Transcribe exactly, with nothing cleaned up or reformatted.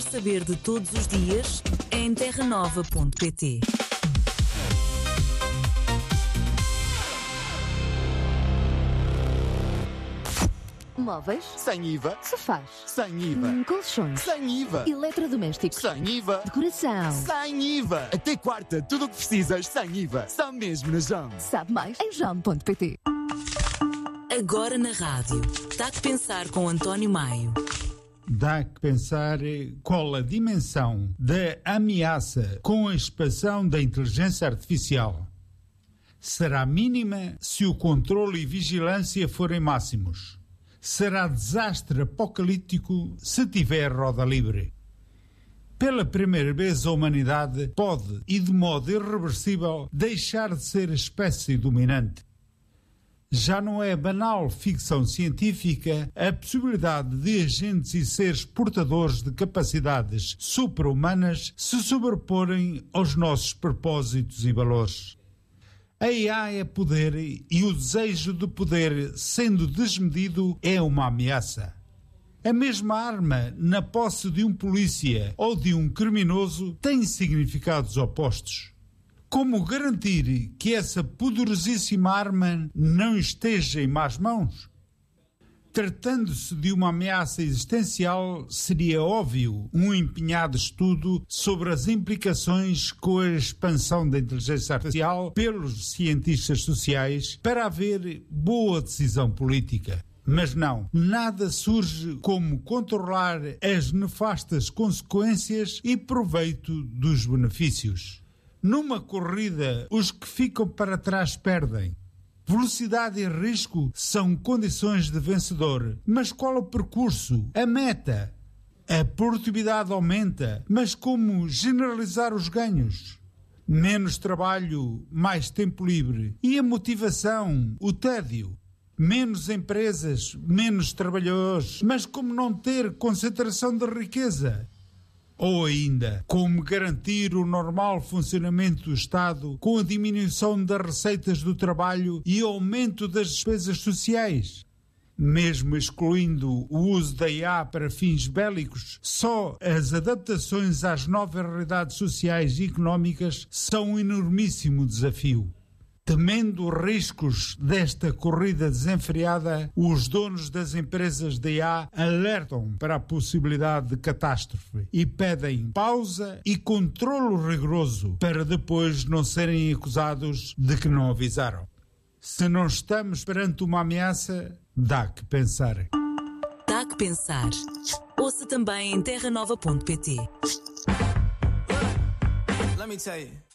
Saber de todos os dias em terra nova ponto pt. Móveis? Sem I V A. Sofás? Sem I V A. Hum, colchões? Sem I V A. Eletrodomésticos? Sem I V A. Decoração? Sem I V A. Até quarta, tudo o que precisas sem I V A. Só mesmo na Jam. Sabe mais em jam ponto pt. Agora na rádio. Dá que pensar com António Maio. Dá que pensar qual a dimensão da ameaça com a expansão da inteligência artificial. Será mínima se o controle e vigilância forem máximos. Será desastre apocalíptico se tiver roda livre. Pela primeira vez a humanidade pode, e de modo irreversível, deixar de ser a espécie dominante. Já não é banal ficção científica a possibilidade de agentes e seres portadores de capacidades super-humanas se sobreporem aos nossos propósitos e valores. A I A é poder e o desejo de poder, sendo desmedido, é uma ameaça. A mesma arma na posse de um polícia ou de um criminoso tem significados opostos. Como garantir que essa poderosíssima arma não esteja em más mãos? Tratando-se de uma ameaça existencial, seria óbvio um empenhado estudo sobre as implicações com a expansão da inteligência artificial pelos cientistas sociais para haver boa decisão política. Mas não, nada surge como controlar as nefastas consequências e proveito dos benefícios. Numa corrida, os que ficam para trás perdem. Velocidade e risco são condições de vencedor. Mas qual o percurso? A meta? A produtividade aumenta, mas como generalizar os ganhos? Menos trabalho, mais tempo livre. E a motivação? O tédio? Menos empresas, menos trabalhadores. Mas como não ter concentração de riqueza? Ou ainda, como garantir o normal funcionamento do Estado com a diminuição das receitas do trabalho e aumento das despesas sociais? Mesmo excluindo o uso da I A para fins bélicos, só as adaptações às novas realidades sociais e económicas são um enormíssimo desafio. Temendo os riscos desta corrida desenfreada, os donos das empresas de I A alertam para a possibilidade de catástrofe e pedem pausa e controlo rigoroso para depois não serem acusados de que não avisaram. Se não estamos perante uma ameaça, dá que pensar. Dá que pensar. Ouça também em terra nova ponto pt. Let me tell you.